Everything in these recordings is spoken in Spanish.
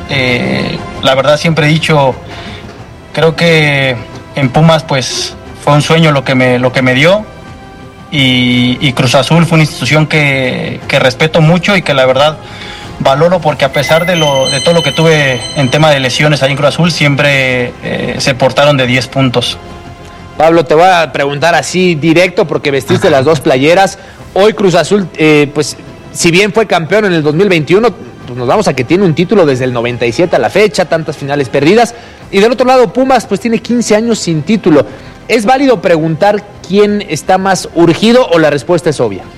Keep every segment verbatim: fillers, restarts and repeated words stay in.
Eh, la verdad siempre he dicho, creo que en Pumas pues fue un sueño lo que me, lo que me dio, y, y Cruz Azul fue una institución que, que respeto mucho y que la verdad valoro, porque a pesar de, lo, de todo lo que tuve en tema de lesiones ahí en Cruz Azul, siempre eh, se portaron de diez puntos. Pablo, te voy a preguntar así directo porque vestiste las dos playeras. Hoy Cruz Azul, eh, pues si bien fue campeón en el dos mil veintiuno, pues nos vamos a que tiene un título desde el noventa y siete a la fecha, tantas finales perdidas. Y del otro lado, Pumas, pues tiene quince años sin título. ¿Es válido preguntar quién está más urgido o la respuesta es obvia?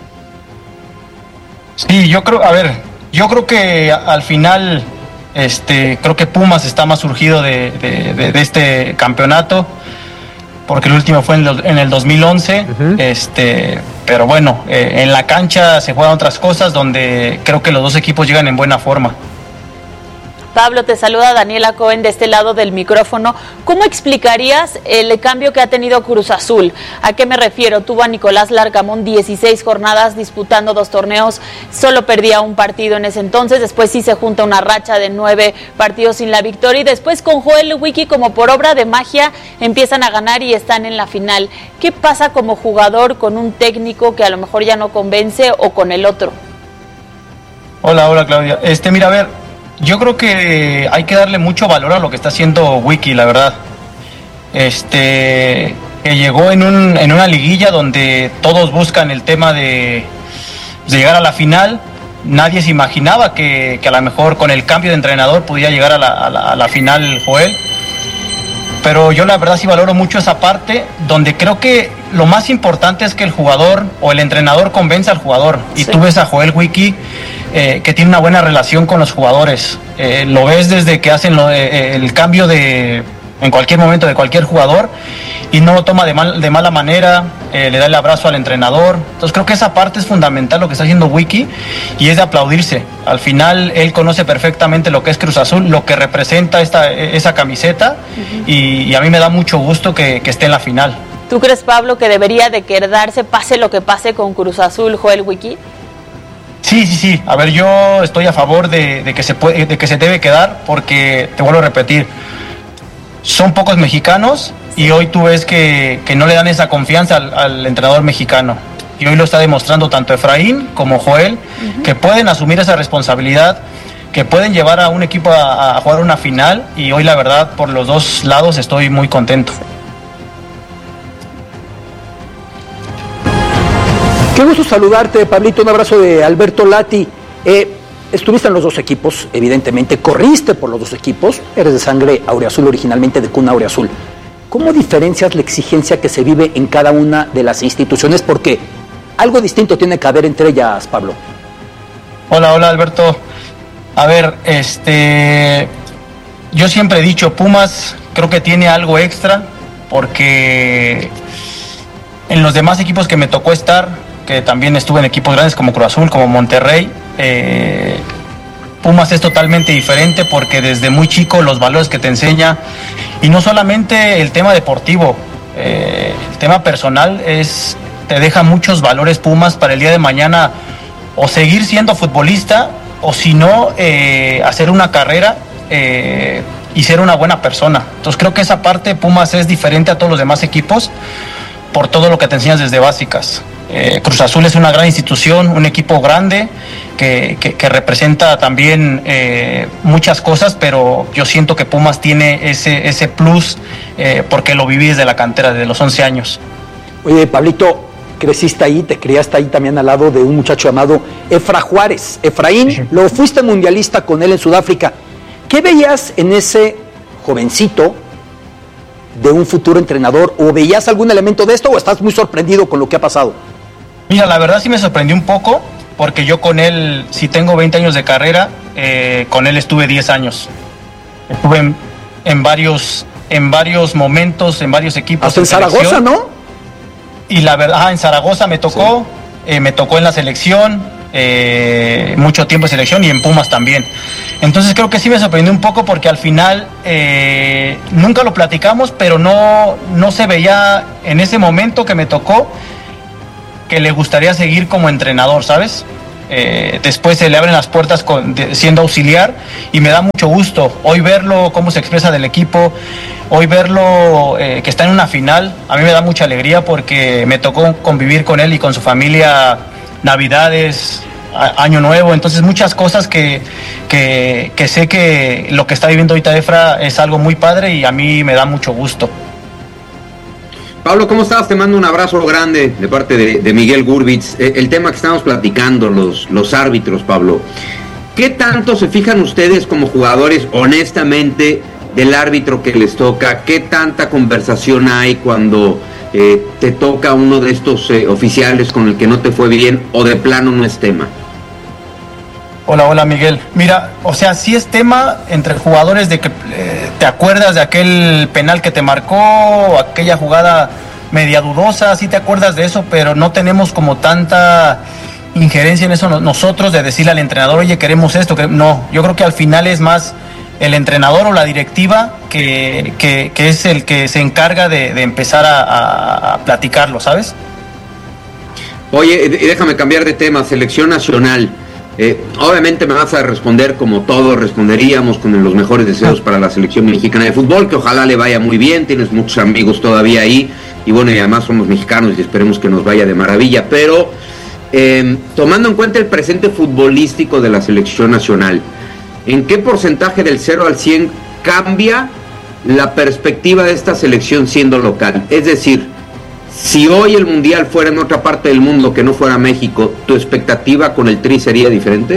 Sí, yo creo, a ver, yo creo que al final, este, creo que Pumas está más urgido de, de, de, de este campeonato, porque el último fue en, lo, en el dos mil once, uh-huh. este, pero bueno, eh, en la cancha se juegan otras cosas donde creo que los dos equipos llegan en buena forma. Pablo, te saluda Daniela Cohen de este lado del micrófono. ¿Cómo explicarías el cambio que ha tenido Cruz Azul? ¿A qué me refiero? Tuvo a Nicolás Larcamón dieciséis jornadas disputando dos torneos, solo perdía un partido en ese entonces, después sí se junta una racha de nueve partidos sin la victoria, y después con Joel Wiki, como por obra de magia, empiezan a ganar y están en la final. ¿Qué pasa como jugador con un técnico que a lo mejor ya no convence, o con el otro? Hola, hola Claudia. Este, mira, a ver, yo creo que hay que darle mucho valor a lo que está haciendo Wiki, la verdad. Este, que llegó en un en una liguilla donde todos buscan el tema de, de llegar a la final. Nadie se imaginaba que, que a lo mejor con el cambio de entrenador pudiera llegar a la, a la, a la final Joel. Pero yo la verdad sí valoro mucho esa parte, donde creo que lo más importante es que el jugador o el entrenador convenza al jugador. Y sí. Tú ves a Joel Wiki, eh, que tiene una buena relación con los jugadores. Eh, lo ves desde que hacen lo, eh, el cambio de en cualquier momento de cualquier jugador, y no lo toma de, mal, de mala manera, eh, le da el abrazo al entrenador. Entonces creo que esa parte es fundamental, lo que está haciendo Wiki, y es de aplaudirse. Al final él conoce perfectamente lo que es Cruz Azul, lo que representa esta, esa camiseta, uh-huh. y, y a mí me da mucho gusto que, que esté en la final. ¿Tú crees, Pablo, que debería de quedarse pase lo que pase con Cruz Azul, Joel Wiki? Sí, sí, sí. A ver, yo estoy a favor de, de, que se puede, de que se debe quedar, porque, te vuelvo a repetir, son pocos mexicanos, y hoy tú ves que, que no le dan esa confianza al, al entrenador mexicano. Y hoy lo está demostrando tanto Efraín como Joel, uh-huh. que pueden asumir esa responsabilidad, que pueden llevar a un equipo a, a jugar una final, y hoy la verdad por los dos lados estoy muy contento. Qué gusto saludarte, Pablito. Un abrazo de Alberto Lati. Eh, estuviste en los dos equipos, evidentemente, corriste por los dos equipos, eres de sangre aureazul, originalmente de cuna aureazul. ¿Cómo diferencias la exigencia que se vive en cada una de las instituciones? Porque algo distinto tiene que haber entre ellas, Pablo. Hola, hola Alberto. A ver, este, yo siempre he dicho, Pumas creo que tiene algo extra, porque en los demás equipos que me tocó estar, que también estuve en equipos grandes como Cruz Azul, como Monterrey, eh, Pumas es totalmente diferente, porque desde muy chico los valores que te enseña, y no solamente el tema deportivo, eh, el tema personal, es te deja muchos valores Pumas para el día de mañana, o seguir siendo futbolista, o si no, eh, hacer una carrera eh, y ser una buena persona. Entonces creo que esa parte Pumas es diferente a todos los demás equipos, por todo lo que te enseñas desde básicas. Eh, Cruz Azul es una gran institución, un equipo grande que, que, que representa también eh, muchas cosas, pero yo siento que Pumas tiene ese, ese plus eh, porque lo viví desde la cantera, desde los once años. Oye, Pablito, creciste ahí, te criaste ahí también al lado de un muchacho llamado Efra Juárez. Efraín, sí. Lo fuiste mundialista con él en Sudáfrica. ¿Qué veías en ese jovencito de un futuro entrenador? ¿O veías algún elemento de esto, o estás muy sorprendido con lo que ha pasado? Mira, la verdad sí me sorprendió un poco, porque yo con él, si tengo veinte años de carrera, eh, con él estuve diez años. Estuve en, en varios en varios momentos, en varios equipos. Hasta en Zaragoza, ¿no? Y la verdad, ah, en Zaragoza me tocó, sí. eh, me tocó en la selección, eh, mucho tiempo en selección, y en Pumas también. Entonces creo que sí me sorprendió un poco, porque al final eh, nunca lo platicamos, pero no, no se veía en ese momento que me tocó que le gustaría seguir como entrenador, ¿sabes? eh, después se le abren las puertas con, de, siendo auxiliar, y me da mucho gusto hoy verlo, cómo se expresa del equipo, hoy verlo eh, que está en una final. A mí me da mucha alegría porque me tocó convivir con él y con su familia Navidades, a, Año Nuevo, entonces muchas cosas que, que, que sé que lo que está viviendo ahorita Efra es algo muy padre y a mí me da mucho gusto. Pablo, ¿cómo estás? Te mando un abrazo grande de parte de, de Miguel Gurbitz. Eh, el tema que estamos platicando, los, los árbitros, Pablo. ¿Qué tanto se fijan ustedes como jugadores, honestamente, del árbitro que les toca? ¿Qué tanta conversación hay cuando eh, te toca uno de estos eh, oficiales con el que no te fue bien o de plano no es tema? Hola, hola Miguel. Mira, o sea, sí es tema entre jugadores de que eh, te acuerdas de aquel penal que te marcó, aquella jugada media dudosa, sí te acuerdas de eso, pero no tenemos como tanta injerencia en eso nosotros de decirle al entrenador, oye, queremos esto, que no, yo creo que al final es más el entrenador o la directiva que, que, que es el que se encarga de, de empezar a, a, a platicarlo, ¿sabes? Oye, déjame cambiar de tema, selección nacional. Eh, obviamente me vas a responder como todos responderíamos, con los mejores deseos para la selección mexicana de fútbol, que ojalá le vaya muy bien, tienes muchos amigos todavía ahí, y bueno, y además somos mexicanos y esperemos que nos vaya de maravilla, pero eh, tomando en cuenta el presente futbolístico de la selección nacional, ¿en qué porcentaje del cero al cien cambia la perspectiva de esta selección siendo local? Es decir, si hoy el Mundial fuera en otra parte del mundo que no fuera México, ¿tu expectativa con el Tri sería diferente?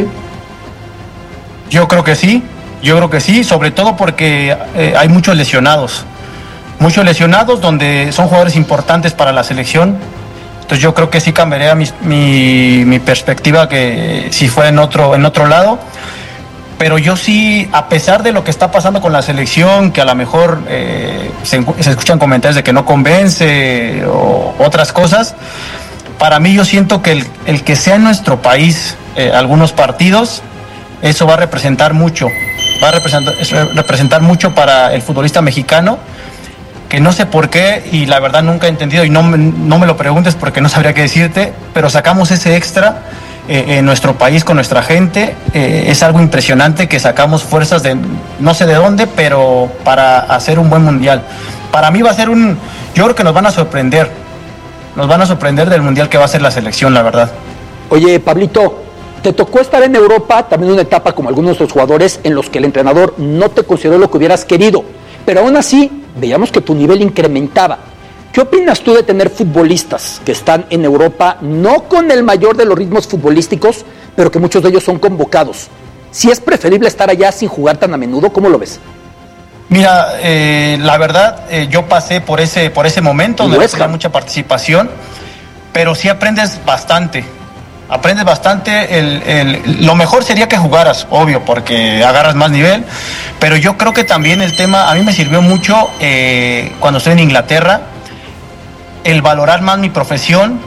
Yo creo que sí, yo creo que sí, sobre todo porque eh, hay muchos lesionados, muchos lesionados donde son jugadores importantes para la selección, entonces yo creo que sí cambiaría mi, mi, mi perspectiva que si fuera en otro, en otro lado. Pero yo sí, a pesar de lo que está pasando con la selección, que a lo mejor eh, se, se escuchan comentarios de que no convence o otras cosas, para mí yo siento que el, el que sea en nuestro país eh, algunos partidos, eso va a representar mucho, va a representar, representar mucho para el futbolista mexicano, que no sé por qué, y la verdad nunca he entendido, y no, no me lo preguntes porque no sabría qué decirte, pero sacamos ese extra Eh, en nuestro país con nuestra gente, eh, es algo impresionante que sacamos fuerzas de no sé de dónde, pero para hacer un buen mundial. Para mí va a ser un, yo creo que nos van a sorprender, nos van a sorprender del mundial que va a ser la selección, la verdad. Oye, Pablito, te tocó estar en Europa, también una etapa como algunos de nuestros jugadores en los que el entrenador no te consideró lo que hubieras querido, pero aún así veíamos que tu nivel incrementaba. ¿Qué opinas tú de tener futbolistas que están en Europa, no con el mayor de los ritmos futbolísticos, pero que muchos de ellos son convocados? ¿Si es preferible estar allá sin jugar tan a menudo? ¿Cómo lo ves? Mira, eh, la verdad, eh, yo pasé por ese, por ese momento, donde no mucha participación, pero sí aprendes bastante. Aprendes bastante, el, el, lo mejor sería que jugaras, obvio, porque agarras más nivel, pero yo creo que también el tema, a mí me sirvió mucho eh, cuando estoy en Inglaterra, el valorar más mi profesión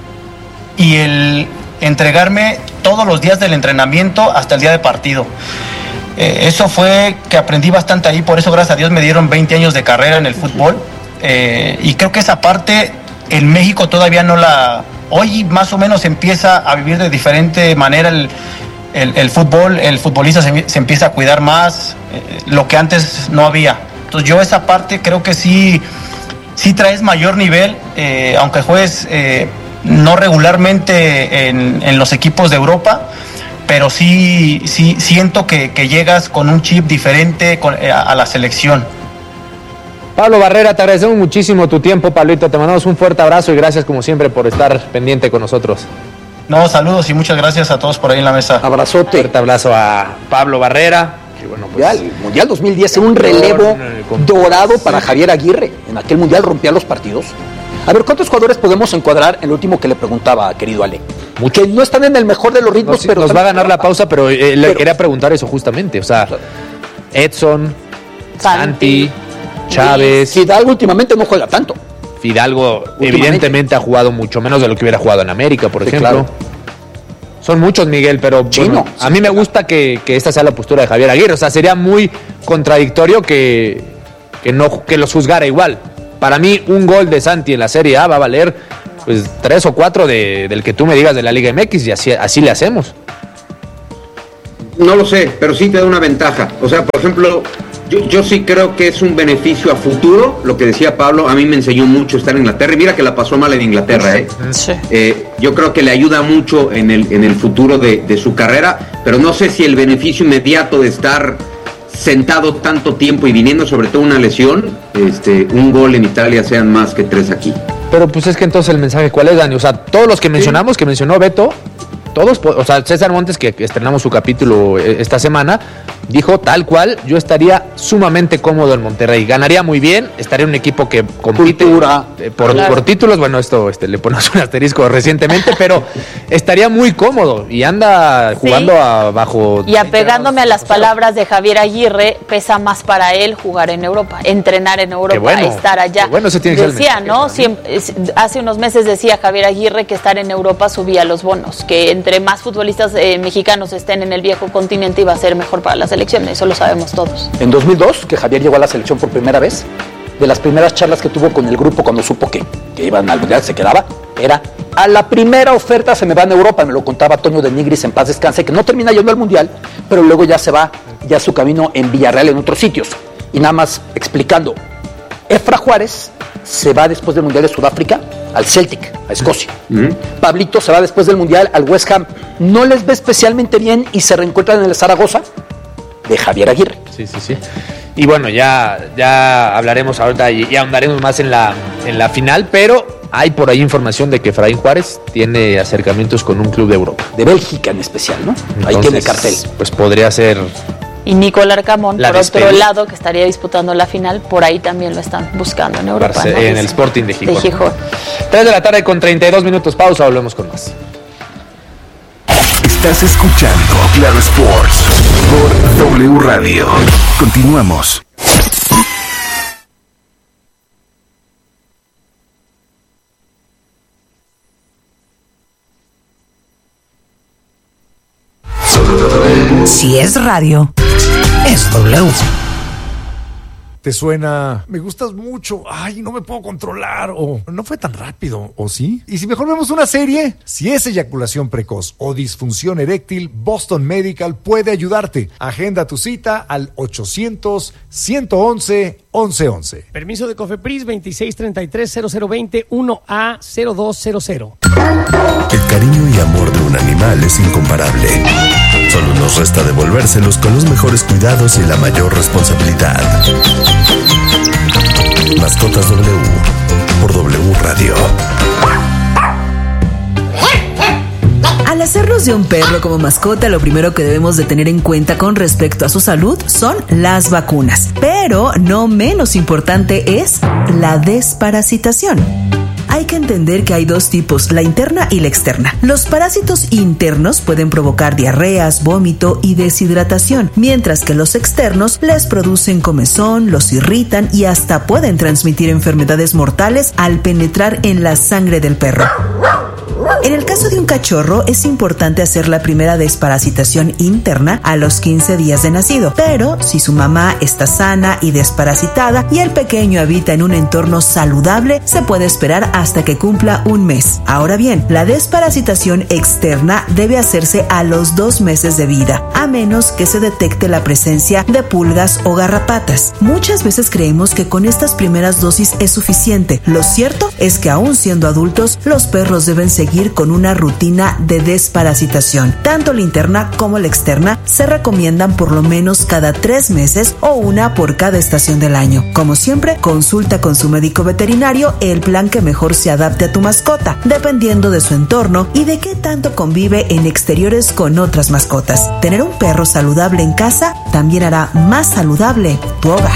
y el entregarme todos los días del entrenamiento hasta el día de partido. Eh, eso fue que aprendí bastante ahí, por eso gracias a Dios me dieron veinte años de carrera en el fútbol, eh, y creo que esa parte en México todavía no la... Hoy más o menos empieza a vivir de diferente manera el, el, el fútbol, el futbolista se, se empieza a cuidar más, eh, lo que antes no había. Entonces yo esa parte creo que sí... Sí traes mayor nivel, eh, aunque juegues eh, no regularmente en, en los equipos de Europa, pero sí, sí siento que, que llegas con un chip diferente con, eh, a, a la selección. Pablo Barrera, te agradecemos muchísimo tu tiempo, Pablito, te mandamos un fuerte abrazo y gracias como siempre por estar pendiente con nosotros. No, saludos y muchas gracias a todos por ahí en la mesa. Abrazote. Fuerte abrazo a Pablo Barrera. Y bueno, pues, mundial, mundial dos mil diez, un relevo dorado para Javier Aguirre. En aquel mundial rompía los partidos. A ver, ¿cuántos jugadores podemos encuadrar en lo último que le preguntaba, querido Ale? Muchos. Que no están en el mejor de los ritmos, nos, pero... Nos va a ganar la pausa, pero, eh, le pero, quería preguntar eso justamente. O sea, Edson, Santi, Santi Chávez... Fidalgo últimamente no juega tanto. Fidalgo evidentemente ha jugado mucho menos de lo que hubiera jugado en América, por sí, ejemplo. Claro. Son muchos, Miguel, pero Chino, bueno, a mí me gusta que, que esta sea la postura de Javier Aguirre. O sea, sería muy contradictorio que, que, no, que los juzgara igual. Para mí, un gol de Santi en la Serie A va a valer pues tres o cuatro de, del que tú me digas de la Liga M X y así, así le hacemos. No lo sé, pero sí te da una ventaja. O sea, por ejemplo, yo, yo sí creo que es un beneficio a futuro. Lo que decía Pablo, a mí me enseñó mucho estar en Inglaterra. Y mira que la pasó mal en Inglaterra, ¿eh? Sí. Eh, yo creo que le ayuda mucho en el, en el futuro de, de su carrera, pero no sé si el beneficio inmediato de estar sentado tanto tiempo y viniendo sobre todo una lesión, este, un gol en Italia sean más que tres aquí. Pero pues es que entonces el mensaje, ¿cuál es, Dani? O sea, todos los que mencionamos, sí. que mencionó Beto, todos, o sea, César Montes, que estrenamos su capítulo esta semana, dijo tal cual, yo estaría sumamente cómodo en Monterrey, ganaría muy bien, estaría en un equipo que compite eh, por, claro. por títulos, bueno, esto este, le ponemos un asterisco recientemente, pero estaría muy cómodo y anda jugando sí. abajo. Y apegándome a las palabras de Javier Aguirre, pesa más para él jugar en Europa, entrenar en Europa, bueno, estar allá. Bueno, eso tiene que decía, ser ¿no? Siempre, hace unos meses decía Javier Aguirre que estar en Europa subía los bonos, que entre más futbolistas eh, mexicanos estén en el viejo continente iba a ser mejor para la selección, eso lo sabemos todos. En dos mil dos, que Javier llegó a la selección por primera vez, de las primeras charlas que tuvo con el grupo cuando supo que, que iban al Mundial, se quedaba, era a la primera oferta se me va en Europa, me lo contaba Toño de Nigris, en paz descanse, que no termina yendo al Mundial, pero luego ya se va, ya su camino en Villarreal, en otros sitios. Y nada más explicando, Efra Juárez se va después del Mundial de Sudáfrica al Celtic, a Escocia. Uh-huh. Pablito se va después del Mundial al West Ham. No les ve especialmente bien y se reencuentran en el Zaragoza de Javier Aguirre. Sí, sí, sí. Y bueno, ya, ya hablaremos ahorita y, y ahondaremos más en la, en la final, pero hay por ahí información de que Efraín Juárez tiene acercamientos con un club de Europa. De Bélgica en especial, ¿no? Entonces, ahí tiene cartel. Pues podría ser... Y Nico Larcamón, por despedida. Otro lado, que estaría disputando la final, por ahí también lo están buscando en Europa. Barce- ¿no? En el Sporting de Gijón. De Gijón. tres de la tarde con treinta y dos minutos, pausa, volvemos con más. Estás escuchando Claro Sports por W Radio. Continuamos. Si es radio, es W. Te suena, me gustas mucho, ay, no me puedo controlar, o no fue tan rápido, ¿o sí? Y si mejor vemos una serie, si es eyaculación precoz o disfunción eréctil, Boston Medical puede ayudarte. Agenda tu cita al ochocientos, ciento once, once once. Permiso de COFEPRIS veintiséis treinta y tres cero cero veinte uno A cero dos cero cero. El cariño y amor de un animal es incomparable. Solo nos resta devolvérselos con los mejores cuidados y la mayor responsabilidad. Mascotas W por W Radio. Al hacernos de un perro como mascota, lo primero que debemos de tener en cuenta con respecto a su salud son las vacunas. Pero no menos importante es la desparasitación. Hay que entender que hay dos tipos, la interna y la externa. Los parásitos internos pueden provocar diarreas, vómito y deshidratación, mientras que los externos les producen comezón, los irritan y hasta pueden transmitir enfermedades mortales al penetrar en la sangre del perro. En el caso de un cachorro, es importante hacer la primera desparasitación interna a los quince días de nacido, pero si su mamá está sana y desparasitada y el pequeño habita en un entorno saludable, se puede esperar hasta que cumpla un mes. Ahora bien, la desparasitación externa debe hacerse a los dos meses de vida, a menos que se detecte la presencia de pulgas o garrapatas. Muchas veces creemos que con estas primeras dosis es suficiente. Lo cierto es que aún siendo adultos, los perros deben seguir con una rutina de desparasitación. Tanto la interna como la externa se recomiendan por lo menos cada tres meses o una por cada estación del año. Como siempre, consulta con su médico veterinario el plan que mejor se adapte a tu mascota, dependiendo de su entorno y de qué tanto convive en exteriores con otras mascotas. Tener un perro saludable en casa también hará más saludable tu hogar.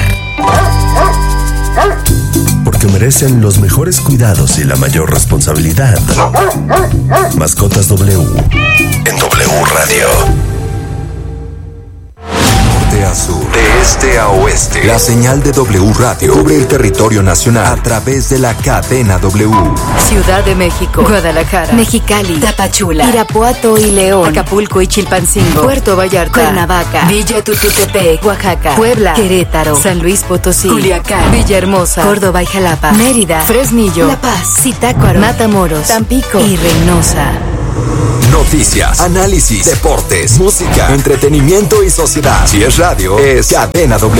Porque merecen los mejores cuidados y la mayor responsabilidad. Mascotas W en W Radio. Norte a sur, de este este a oeste. La señal de W Radio cubre el territorio nacional a través de la cadena W. Ciudad de México, Guadalajara, Mexicali, Tapachula, Irapuato y León, Acapulco y Chilpancingo, Puerto Vallarta, Cuernavaca, Villa Tututepec, Oaxaca, Puebla, Querétaro, San Luis Potosí, Culiacán, Villahermosa, Córdoba y Jalapa, Mérida, Fresnillo, La Paz, Zitácuaro, Matamoros, Tampico y Reynosa. Noticias, análisis, deportes, música, entretenimiento y sociedad. Si es radio, es Cadena W.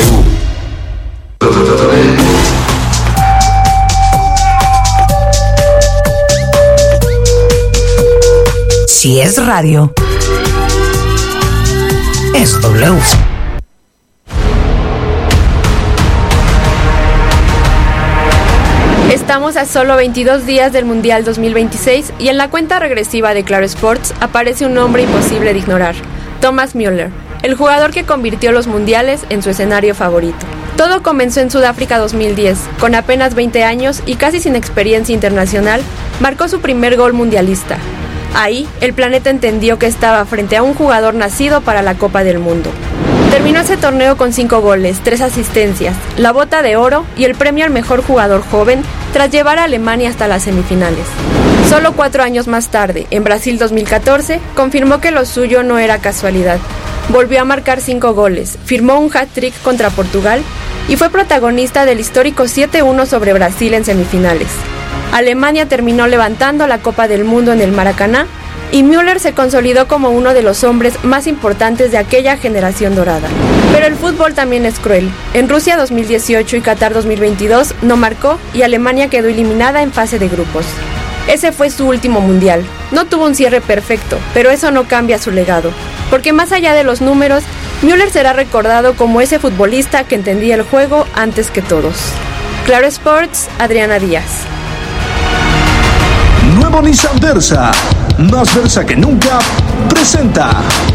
Si es radio, es W. Estamos a solo veintidós días del Mundial dos mil veintiséis y en la cuenta regresiva de Claro Sports aparece un nombre imposible de ignorar: Thomas Müller, el jugador que convirtió los mundiales en su escenario favorito. Todo comenzó en Sudáfrica dos mil diez, con apenas veinte años y casi sin experiencia internacional, marcó su primer gol mundialista. Ahí, el planeta entendió que estaba frente a un jugador nacido para la Copa del Mundo. Terminó ese torneo con cinco goles, tres asistencias, la bota de oro y el premio al mejor jugador joven tras llevar a Alemania hasta las semifinales. Solo cuatro años más tarde, en Brasil dos mil catorce, confirmó que lo suyo no era casualidad. Volvió a marcar cinco goles, firmó un hat-trick contra Portugal y fue protagonista del histórico siete uno sobre Brasil en semifinales. Alemania terminó levantando la Copa del Mundo en el Maracaná y Müller se consolidó como uno de los hombres más importantes de aquella generación dorada. Pero el fútbol también es cruel. En Rusia dos mil dieciocho y Qatar dos mil veintidós no marcó y Alemania quedó eliminada en fase de grupos. Ese fue su último mundial. No tuvo un cierre perfecto, pero eso no cambia su legado. Porque más allá de los números, Müller será recordado como ese futbolista que entendía el juego antes que todos. Claro Sports, Adriana Díaz. Nuevo Nissan Versa, más Versa que nunca, presenta.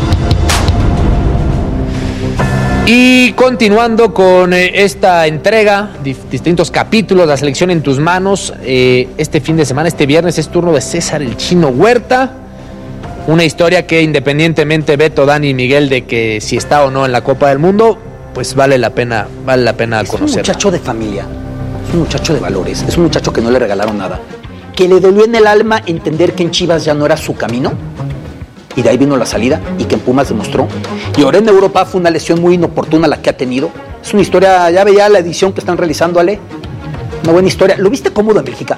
Y continuando con eh, esta entrega, dif- distintos capítulos, la selección en tus manos, eh, este fin de semana, este viernes es turno de César el Chino Huerta. Una historia que independientemente, Beto, Dani y Miguel, de que si está o no en la Copa del Mundo, pues vale la pena, vale la pena conocerla. Es un muchacho de familia, es un muchacho de valores, es un muchacho que no le regalaron nada, que le dolió en el alma entender que en Chivas ya no era su camino, y de ahí vino la salida, y que en Pumas demostró. Y ahora en Europa fue una lesión muy inoportuna la que ha tenido. Es una historia, ya veía la edición que están realizando, Ale, una buena historia. ¿Lo viste cómodo en Bélgica?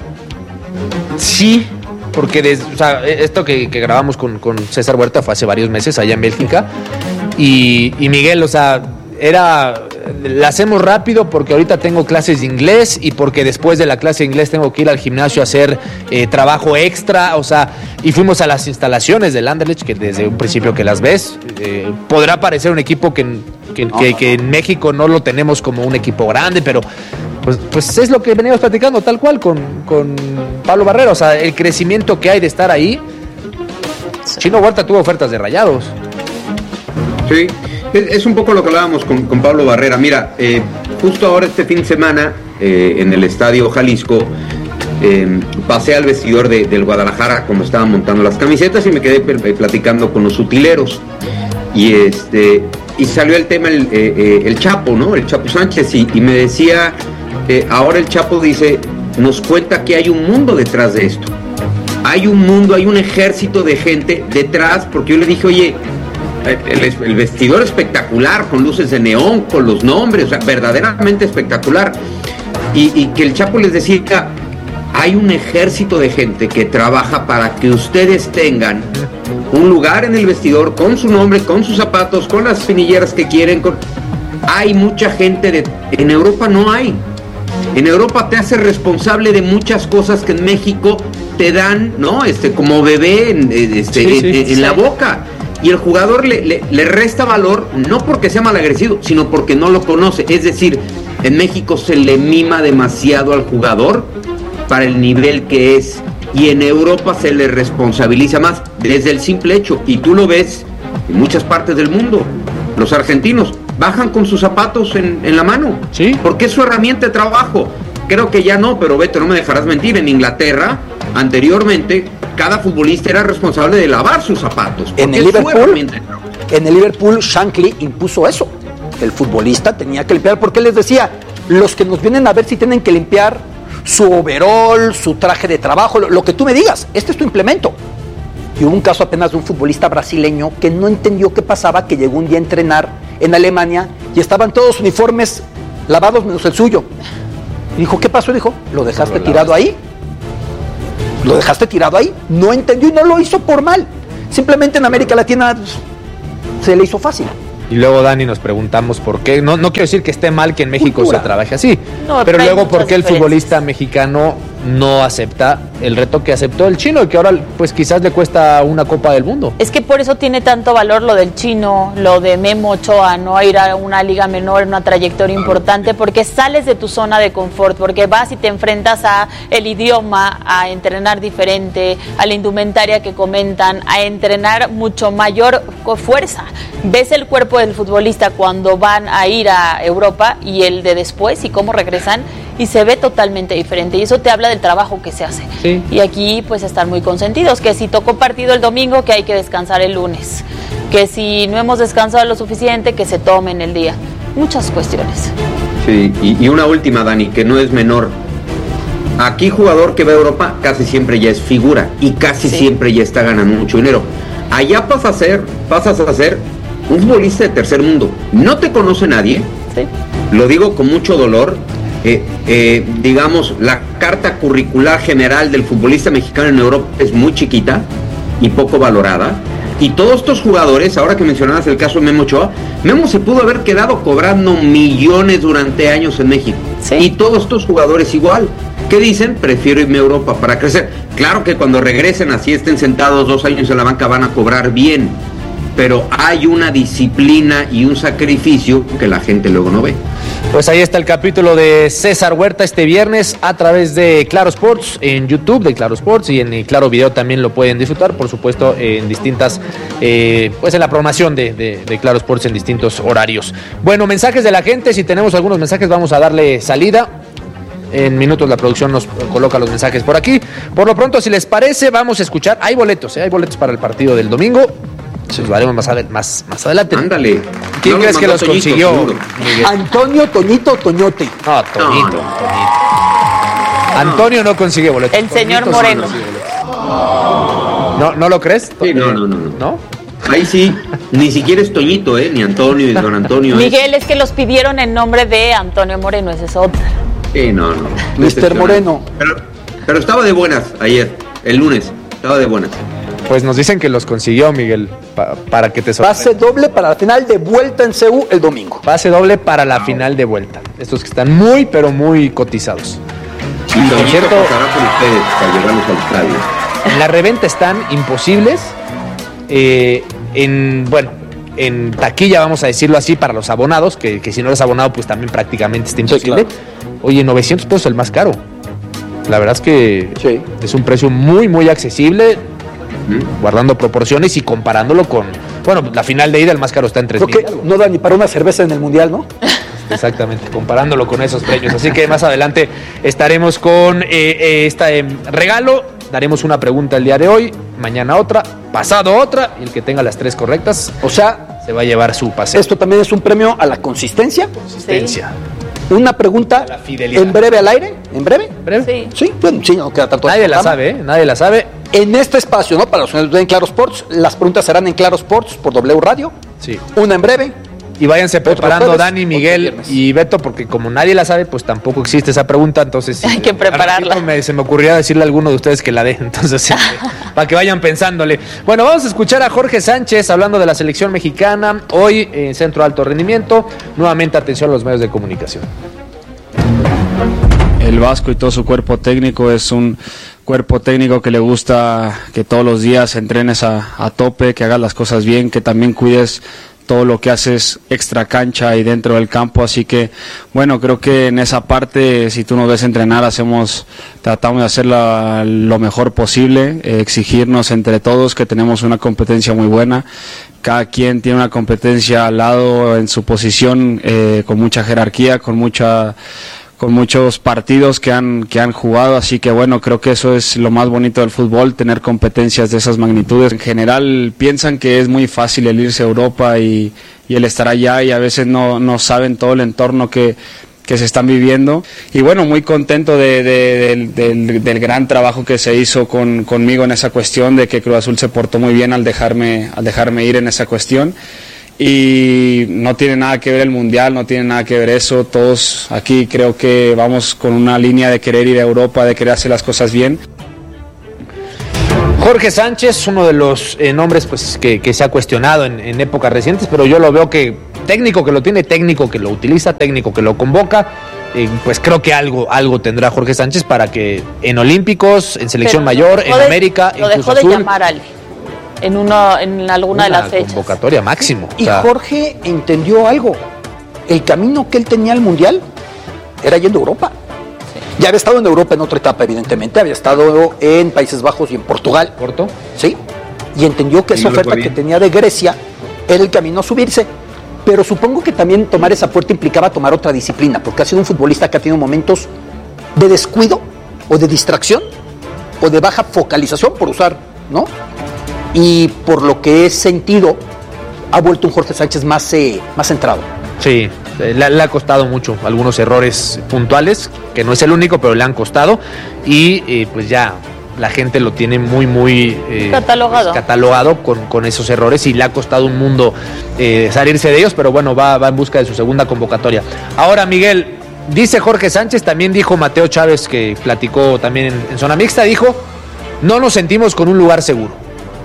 Sí, porque desde, o sea, esto que, que grabamos con, con César Huerta fue hace varios meses allá en Bélgica, y, y Miguel, o sea, era, la hacemos rápido porque ahorita tengo clases de inglés y porque después de la clase de inglés tengo que ir al gimnasio a hacer eh, trabajo extra, o sea, y fuimos a las instalaciones del Anderlecht, que desde un principio que las ves, eh, podrá parecer un equipo que, que, que, que en México no lo tenemos como un equipo grande, pero pues, pues es lo que venimos platicando tal cual con, con Pablo Barrera, o sea, el crecimiento que hay de estar ahí. Chino Huerta tuvo ofertas de Rayados. Sí, es, es un poco lo que hablábamos con, con Pablo Barrera. Mira, eh, justo ahora este fin de semana eh, en el Estadio Jalisco eh, pasé al vestidor de, del Guadalajara cuando estaban montando las camisetas y me quedé platicando con los utileros y este y salió el tema el, eh, eh, el Chapo, ¿no? El Chapo Sánchez y, y me decía eh, ahora el Chapo dice, nos cuenta que hay un mundo detrás de esto. Hay un mundo, hay un ejército de gente detrás, porque yo le dije, oye, El, el vestidor espectacular, con luces de neón, con los nombres, o sea, verdaderamente espectacular. Y, y que el Chapo les decía, hay un ejército de gente que trabaja para que ustedes tengan un lugar en el vestidor con su nombre, con sus zapatos, con las finilleras que quieren. Con... Hay mucha gente, de... en Europa no hay. En Europa te hace responsable de muchas cosas que en México te dan, ¿no? Este, como bebé en, este, sí, sí, en, en sí. la boca. Y el jugador le, le, le resta valor, no porque sea malagrecido, sino porque no lo conoce. Es decir, en México se le mima demasiado al jugador para el nivel que es. Y en Europa se le responsabiliza más desde el simple hecho. Y tú lo ves en muchas partes del mundo. Los argentinos bajan con sus zapatos en, en la mano. Sí. Porque es su herramienta de trabajo. Creo que ya no, pero Beto, no me dejarás mentir. En Inglaterra, anteriormente, cada futbolista era responsable de lavar sus zapatos. En el Liverpool, en el Liverpool, Shankly impuso eso. el futbolista tenía que limpiar, porque él les decía, los que nos vienen a ver si tienen que limpiar su overol, su traje de trabajo, lo, lo que tú me digas, este es tu implemento. Y hubo un caso apenas de un futbolista brasileño que no entendió qué pasaba, que llegó un día a entrenar en Alemania y estaban todos uniformes lavados menos el suyo. Y dijo, ¿qué pasó? Dijo, ¿lo dejaste tirado ahí? ¿Lo dejaste tirado ahí? No entendió y no lo hizo por mal. Simplemente en América Latina pues, se le hizo fácil. Y luego, Dani, nos preguntamos por qué. No, no quiero decir que esté mal que en México Cultura. se trabaje así. No, pero pero hay luego, ¿por muchas qué el diferencias. futbolista mexicano no acepta el reto que aceptó el chino y que ahora, pues quizás le cuesta una Copa del Mundo? Es que por eso tiene tanto valor lo del chino, lo de Memo Ochoa, no ir a una liga menor, una trayectoria importante, porque sales de tu zona de confort, porque vas y te enfrentas a el idioma, a entrenar diferente, a la indumentaria que comentan, a entrenar mucho mayor fuerza. Ves el cuerpo del futbolista cuando van a ir a Europa y el de después y cómo regresan y se ve totalmente diferente y eso te habla del trabajo que se hace. Sí. Y aquí pues están muy consentidos, que si tocó partido el domingo, que hay que descansar el lunes, que si no hemos descansado lo suficiente, que se tomen el día. Muchas cuestiones. Sí, y, y una última, Dani, que no es menor. Aquí jugador que va a Europa casi siempre ya es figura y casi Sí. siempre ya está ganando mucho dinero. Allá pasa a ser, pasas a ser un futbolista de tercer mundo. No te conoce nadie, Sí. lo digo con mucho dolor. Eh, eh, digamos, la carta curricular general del futbolista mexicano en Europa es muy chiquita y poco valorada. Y todos estos jugadores, ahora que mencionabas el caso de Memo Ochoa, Memo se pudo haber quedado cobrando millones durante años en México. Sí. Y todos estos jugadores igual. ¿Qué dicen? Prefiero irme a Europa para crecer. Claro que cuando regresen, así estén sentados dos años en la banca, van a cobrar bien. Pero hay una disciplina y un sacrificio que la gente luego no ve. Pues ahí está el capítulo de César Huerta este viernes a través de Claro Sports, en YouTube de Claro Sports y en el Claro Video también lo pueden disfrutar, por supuesto, en distintas, eh, pues en la programación de, de, de Claro Sports en distintos horarios. Bueno, mensajes de la gente, si tenemos algunos mensajes vamos a darle salida. En minutos la producción nos coloca los mensajes por aquí. Por lo pronto, si les parece, vamos a escuchar. Hay boletos, ¿eh? Hay boletos para el partido del domingo. Los daremos más, ad- más, más adelante. Ándale. ¿Quién No crees los que mandó los Toñito, consiguió, seguro. Miguel? Antonio, Toñito, Toñote. No, Toñito, No, no. Toñito. Antonio no consigue boletos. El señor Toñito sí Moreno. consigue boletos. ¿No, ¿No lo crees? Sí, no, no, no, no. ¿No? Ahí sí, ni siquiera es Toñito, ¿eh? Ni Antonio, ni don Antonio. Miguel, es que los pidieron en nombre de Antonio Moreno, ese es otro. Sí, no, no. mister Moreno. Pero, pero estaba de buenas ayer, el lunes. Estaba de buenas. Pues nos dicen que los consiguió, Miguel, pa- para que te sorprenda. Pase doble para la final de vuelta en C U el domingo. Pase doble para la final de vuelta. Estos que están muy, pero muy cotizados. Y por Toñito cierto, pasará por ustedes para llevarlos al estadio. en la reventa están imposibles. Eh, en, bueno, en taquilla, vamos a decirlo así, para los abonados, que, que si no eres abonado, pues también prácticamente está imposible. claro. Oye, novecientos pesos el más caro. La verdad es que Sí. es un precio muy, muy accesible, ¿Mm? guardando proporciones y comparándolo con, bueno, la final de ida, el más caro está en tres Creo mil. que no da ni para una cerveza en el Mundial, ¿no? Exactamente, comparándolo con esos precios. Así que más adelante estaremos con eh, eh, este eh, regalo. Daremos una pregunta el día de hoy, mañana otra, pasado otra, y el que tenga las tres correctas O sea, se va a llevar su paseo. esto también es un premio a la consistencia. Consistencia. Una pregunta A la fidelidad. en breve al aire. ¿En breve? ¿Breve? Sí. Sí, bueno, sí, no queda tanto. Nadie la programa. sabe, ¿eh? Nadie la sabe. En este espacio, ¿no? Para los que nos ven en Claro Sports, las preguntas serán en Claro Sports por W Radio. Sí. Una en breve. Y váyanse preparando, jueves, Dani, otro Miguel viernes. y Beto, porque como nadie la sabe, pues tampoco existe esa pregunta, entonces... Hay que prepararla. al ratito me- se me ocurría decirle a alguno de ustedes que la dé, entonces, este, para que vayan pensándole. Bueno, vamos a escuchar a Jorge Sánchez hablando de la selección mexicana, hoy en Centro de Alto Rendimiento. Nuevamente, atención a los medios de comunicación. El Vasco y todo su cuerpo técnico es un cuerpo técnico que le gusta que todos los días entrenes a, a tope, que hagas las cosas bien, que también cuides todo lo que haces extra cancha y dentro del campo, así que bueno, creo que en esa parte, si tú nos ves entrenar, hacemos, tratamos de hacer la- lo mejor posible, eh, exigirnos entre todos que tenemos una competencia muy buena, cada quien tiene una competencia al lado en su posición, eh, con mucha jerarquía, con mucha con muchos partidos que han, que han jugado, así que bueno, creo que eso es lo más bonito del fútbol, tener competencias de esas magnitudes. En general piensan que es muy fácil el irse a Europa y, y el estar allá, y a veces no, no saben todo el entorno que, que se están viviendo. Y bueno, muy contento de, de, de, del, del gran trabajo que se hizo con, conmigo en esa cuestión, de que Cruz Azul se portó muy bien al dejarme, al dejarme ir en esa cuestión. Y no tiene nada que ver el Mundial, no tiene nada que ver eso. Todos aquí creo que vamos con una línea de querer ir a Europa, de querer hacer las cosas bien. Jorge Sánchez, uno de los eh, nombres pues que, que se ha cuestionado en, en épocas recientes, pero yo lo veo que técnico que lo tiene, técnico que lo utiliza, técnico que lo convoca, eh, pues creo que algo, algo tendrá Jorge Sánchez para que en Olímpicos, en Selección Pero Mayor, en de, América, lo en Cruz dejó Azul, de llamar Ale en uno en alguna de las fechas. Convocatoria máximo. Y o sea, Jorge entendió algo. El camino que él tenía al Mundial era yendo a Europa. Sí. Ya había estado en Europa en otra etapa, evidentemente. Había estado en Países Bajos y en Portugal. ¿Porto? Sí. Y entendió que esa no oferta que tenía de Grecia era el camino a subirse. Pero supongo que también tomar esa puerta implicaba tomar otra disciplina, porque ha sido un futbolista que ha tenido momentos de descuido o de distracción o de baja focalización, por usar, ¿no? Y por lo que he sentido, ha vuelto un Jorge Sánchez más, eh, más centrado. Sí, le, le ha costado mucho algunos errores puntuales, que no es el único, pero le han costado. Y eh, pues ya la gente lo tiene muy, muy eh, catalogado, pues, catalogado con, con esos errores, y le ha costado un mundo eh, salirse de ellos, pero bueno, va, va en busca de su segunda convocatoria. Ahora, Miguel, dice Jorge Sánchez, también dijo Mateo Chávez, que platicó también en, en Zona Mixta, dijo, no nos sentimos con un lugar seguro.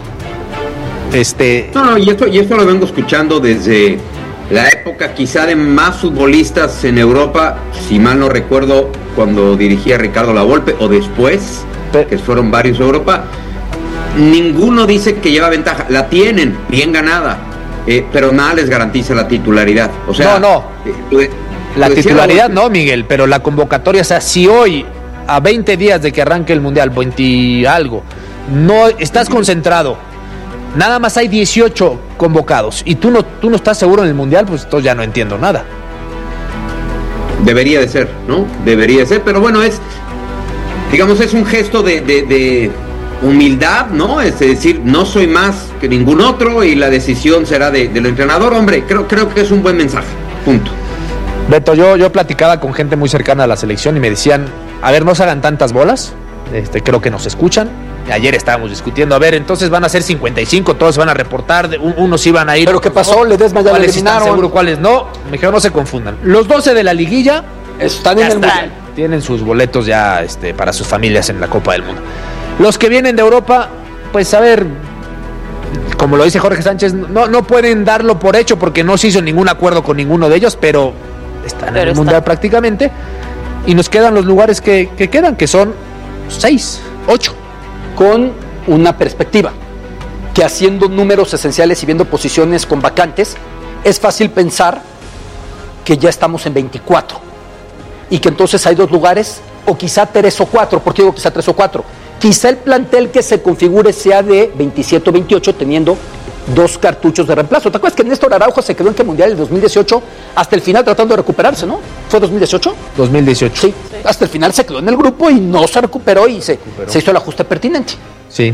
Este... No, no, y esto, y esto lo vengo escuchando desde la época quizá de más futbolistas en Europa, si mal no recuerdo, cuando dirigía Ricardo Lavolpe, o después, que fueron varios a Europa. Ninguno dice que lleva ventaja, la tienen bien ganada, eh, pero nada les garantiza la titularidad. O sea, no, no, eh, lo, la lo titularidad Lavolpe. No, Miguel, pero la convocatoria, o sea, si hoy, a veinte días de que arranque el Mundial, veinte algo, no estás concentrado, nada más hay dieciocho convocados y tú no, tú no estás seguro en el Mundial, pues entonces ya no entiendo nada. Debería de ser, ¿no? Debería de ser, pero bueno, es, digamos, es un gesto de, de, de humildad, ¿no? Es decir, no soy más que ningún otro y la decisión será de, del entrenador. Hombre, creo, creo que es un buen mensaje, punto. Beto, yo, yo platicaba con gente muy cercana a la selección y me decían, a ver, no se hagan tantas bolas, este, creo que nos escuchan. Ayer estábamos discutiendo, a ver, entonces van a ser cincuenta y cinco, todos se van a reportar, unos iban a ir. ¿Pero qué pasó? ¿Ledesma ya lo ¿Cuáles eliminaron? están seguros, cuáles no? Me dijeron, no se confundan. Los doce de la liguilla están en el Mundial. Tienen sus boletos ya este, para sus familias en la Copa del Mundo. Los que vienen de Europa, pues a ver, como lo dice Jorge Sánchez, no, no pueden darlo por hecho porque no se hizo ningún acuerdo con ninguno de ellos, pero están pero en el está. Mundial prácticamente. Y nos quedan los lugares que, que quedan, que son seis, ocho. Con una perspectiva, que haciendo números esenciales y viendo posiciones con vacantes, es fácil pensar que ya estamos en veinticuatro y que entonces hay dos lugares, o quizá tres o cuatro. ¿Por qué digo quizá tres o cuatro? Quizá el plantel que se configure sea de veintisiete o veintiocho, teniendo dos cartuchos de reemplazo. ¿Te acuerdas que Néstor Araujo se quedó en el Mundial en dos mil dieciocho hasta el final tratando de recuperarse, ¿no? ¿Fue dos mil dieciocho? dos mil dieciocho. Sí, sí. Hasta el final se quedó en el grupo y no se recuperó y se, recuperó. se hizo el ajuste pertinente. Sí.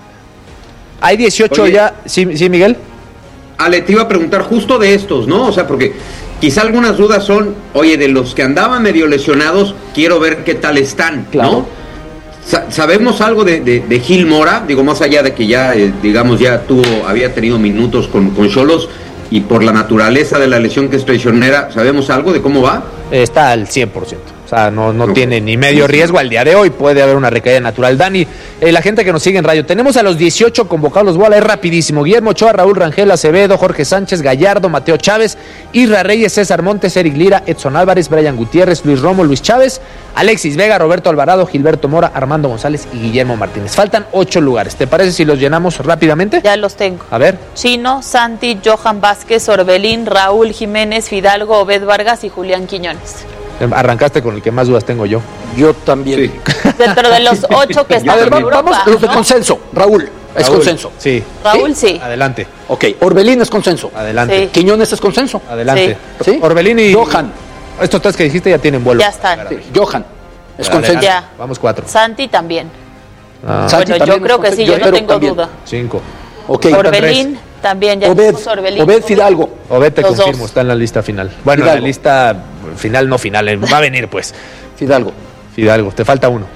Hay dieciocho. Oye, ya. ¿Sí, sí, Miguel? Ale, te iba a preguntar justo de estos, ¿no? O sea, porque quizá algunas dudas son, oye, de los que andaban medio lesionados, quiero ver qué tal están, claro. ¿no? ¿Sabemos algo de, de, de Gil Mora? Digo, más allá de que ya, eh, digamos, ya tuvo, había tenido minutos con con Xolos, y por la naturaleza de la lesión que es traicionera, ¿sabemos algo de cómo va? Está al cien por ciento. O sea, no, no, no tiene ni medio riesgo al día de hoy. Puede haber una recaída natural. Dani, eh, la gente que nos sigue en radio, tenemos a los dieciocho convocados. Los voy a leer rapidísimo. Guillermo Ochoa, Raúl Rangel, Acevedo, Jorge Sánchez, Gallardo, Mateo Chávez, Isra Reyes, César Montes, Eric Lira, Edson Álvarez, Brian Gutiérrez, Luis Romo, Luis Chávez, Alexis Vega, Roberto Alvarado, Gilberto Mora, Armando González y Guillermo Martínez. Faltan ocho lugares. ¿Te parece si los llenamos rápidamente? Ya los tengo. A ver. Chino, Santi, Johan Vázquez, Orbelín, Raúl Jiménez, Fidalgo, Obed Vargas y Julián Quiñones. Arrancaste con el que más dudas tengo yo. Yo también. Sí. Dentro de los ocho que están a ver, en Europa, vamos, los de ¿no? consenso. Raúl, es Raúl, consenso. Sí. Raúl, sí. sí. Adelante. Ok, Orbelín es consenso. Adelante. Sí. Quiñones es consenso. Adelante. Sí. Orbelín y Johan. Estos tres que dijiste ya tienen vuelo. Ya están. Sí, Johan. Es Dale, consenso. Ya. Vamos cuatro. Santi también. Ah. Santi bueno, también yo creo es que sí, consenso. yo no Pero tengo también. duda. Cinco. Ok. Orbelín también, ya Obed, dijimos Orbelín. Obed Fidalgo. Obed te Los confirmo, dos. está en la lista final. Bueno, Fidalgo. en la lista final, no final, eh, va a venir pues. Fidalgo. Fidalgo, te falta uno.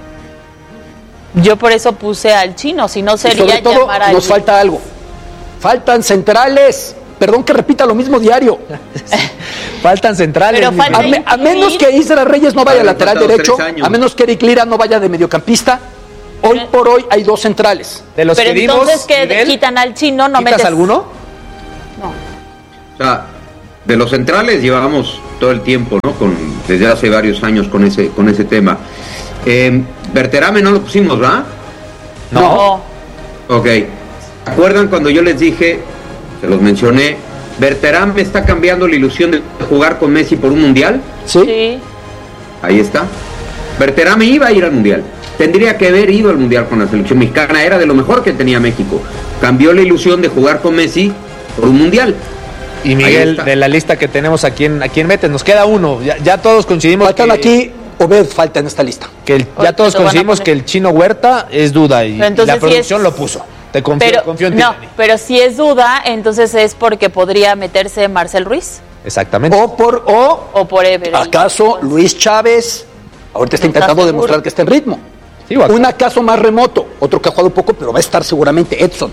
Yo por eso puse al Chino, si no Y sería sobre todo, llamar a nos falta algo. Faltan centrales. Perdón que repita lo mismo diario. Faltan centrales. Pero mi falta A, Fidalgo. me- a menos que Isra Reyes no vaya Habrán lateral faltado derecho, tres años. a menos que Eric Lira no vaya de mediocampista, hoy por hoy hay dos centrales. De los Pero que dimos, entonces que Miguel, quitan al Chino, no ¿quitas metes alguno? No. O sea, de los centrales llevamos todo el tiempo, ¿no? Con, desde hace varios años con ese, con ese tema. Eh, Berterame no lo pusimos, ¿verdad? No. Ok. ¿Se acuerdan cuando yo les dije, se los mencioné, Berterame está cambiando la ilusión de jugar con Messi por un mundial? ¿Sí? Sí. Ahí está. Berterame iba a ir al mundial. Tendría que haber ido al mundial con la selección mexicana. Era de lo mejor que tenía México. Cambió la ilusión de jugar con Messi por un mundial. Y Ahí Miguel, está. de la lista que tenemos, ¿a quién, a quién metes? Nos queda uno. Ya, ya todos coincidimos Faltan que, aquí, Obed falta en esta lista. que el- ya Ahorita todos lo van a coincidimos poner. que el Chino Huerta es duda y, Pero entonces la sí producción es- lo puso. Te confío, Pero, confío en ti, no, Dani. pero si es duda, entonces es porque podría meterse Marcel Ruiz Exactamente. O por, o o por Ever. acaso Luis Chávez, ahorita está ¿No estás intentando seguro? demostrar que está en ritmo. Sí, o acá- Un acaso más remoto, otro que ha jugado poco, pero va a estar seguramente Edson.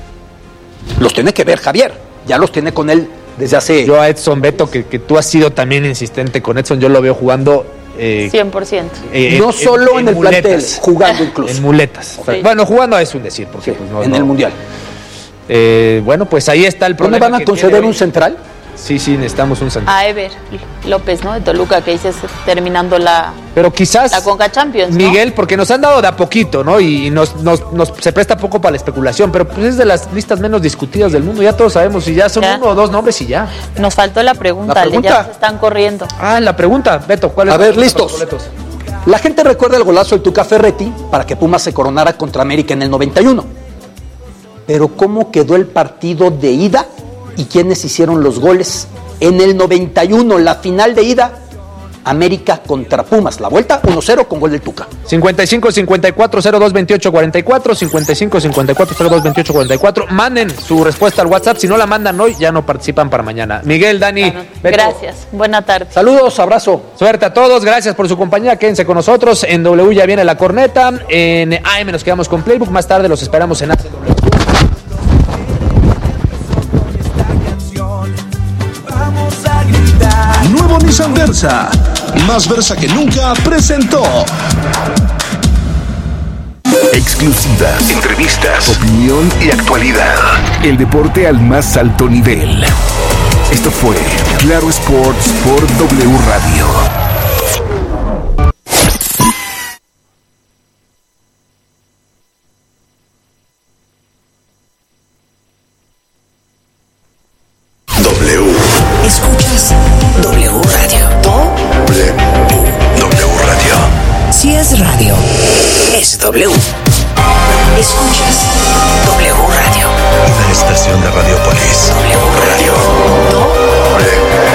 Los tiene que ver Javier, ya los tiene con él desde hace... Yo a Edson Beto, que, que tú has sido también insistente con Edson, yo lo veo jugando... eh, cien por ciento. eh, no solo en, el muletas. plantel, jugando incluso. En muletas. Sí. Bueno, jugando es un decir, porque Sí, pues, no, en no. el Mundial. Eh, bueno, pues ahí está el ¿No me problema. van a que conceder tiene un hoy. central? Sí, sí, necesitamos un central. A Ever López, ¿no? De Toluca, que dices terminando la, Pero quizás, la Conca Champions, ¿no? Miguel, porque nos han dado de a poquito, ¿no? Y nos, nos, nos- se presta poco para la especulación, pero pues es de las listas menos discutidas del mundo. Ya todos sabemos si ya son Ya. uno o dos nombres y ya. Nos faltó la pregunta, La Ale, pregunta. ya se están corriendo. Ah, la pregunta, Beto, ¿cuál es? A la ver, pregunta listos. para los boletos? La gente recuerda el golazo del Tuca Ferretti para que Pumas se coronara contra América en el noventa y uno. Pero ¿cómo quedó el partido de ida y quiénes hicieron los goles? En el noventa y uno, la final de ida, América contra Pumas. La vuelta, uno cero con gol del Tuca. cincuenta y cinco cincuenta y cuatro cero dos veintiocho cuarenta y cuatro, cincuenta y cinco cincuenta y cuatro cero dos veintiocho cuarenta y cuatro. Manden su respuesta al WhatsApp. Si no la mandan hoy, ya no participan para mañana. Miguel, Dani, Beto, Gracias, buena tarde. Saludos, abrazo. suerte a todos. Gracias por su compañía. Quédense con nosotros. En W ya viene la corneta. En A M nos quedamos con Playbook. Más tarde los esperamos en A C W. Nuevo Nissan Versa, más Versa que nunca, presentó. Exclusivas, entrevistas, opinión y actualidad. El deporte al más alto nivel. Esto fue Claro Sports por W Radio. W. Escuchas W Radio. W. W Radio. Si es radio, es W. Escuchas W Radio. Una estación de Radiopolis. W Radio. W.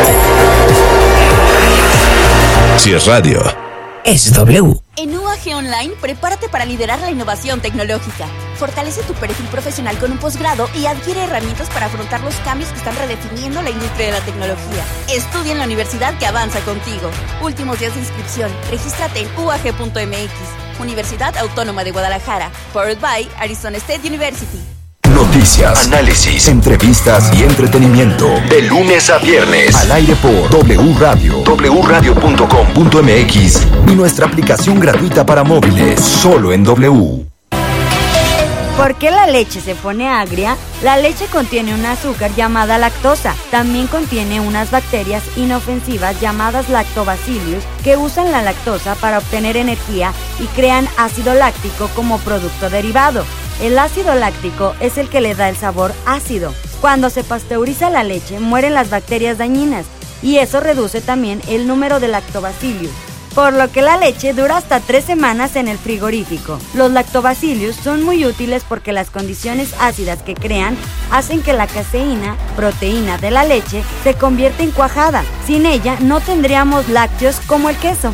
Si es radio. Es W. En U A G Online, prepárate para liderar la innovación tecnológica. Fortalece tu perfil profesional con un posgrado y adquiere herramientas para afrontar los cambios que están redefiniendo la industria de la tecnología. Estudia en la universidad que avanza contigo. Últimos días de inscripción. Regístrate en U A G punto M X. Universidad Autónoma de Guadalajara. Powered by Arizona State University. Noticias, análisis, entrevistas y entretenimiento. De lunes a viernes. Al aire por W Radio. W radio punto com punto M X. Y nuestra aplicación gratuita para móviles. Solo en W. ¿Por qué la leche se pone agria? La leche contiene un azúcar llamada lactosa. También contiene unas bacterias inofensivas llamadas lactobacillus que usan la lactosa para obtener energía y crean ácido láctico como producto derivado. El ácido láctico es el que le da el sabor ácido. Cuando se pasteuriza la leche, mueren las bacterias dañinas y eso reduce también el número de lactobacillus. por lo que la leche dura hasta tres semanas en el frigorífico. Los lactobacillus son muy útiles porque las condiciones ácidas que crean hacen que la caseína, proteína de la leche, se convierta en cuajada. Sin ella no tendríamos lácteos como el queso.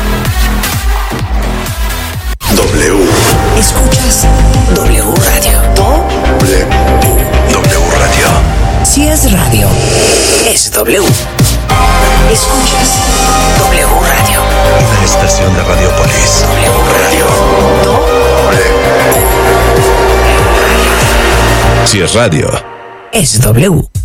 W. Escuchas W Radio. W. W Radio. Si es radio, es W. Escuchas W Radio. Una estación de Radiopolis. W Radio. W. Si es radio, es W.